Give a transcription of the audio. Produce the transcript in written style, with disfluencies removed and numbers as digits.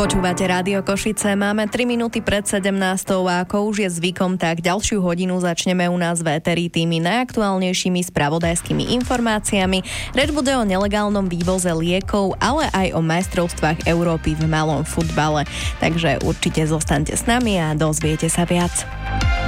Počúvate Rádio Košice, máme 3 minúty pred 17. a ako už je zvykom, tak ďalšiu hodinu začneme u nás v éteri tými najaktuálnejšími spravodajskými informáciami. Reč bude o nelegálnom vývoze liekov, ale aj o majstrovstvách Európy v malom futbale. Takže určite zostaňte s nami a dozviete sa viac.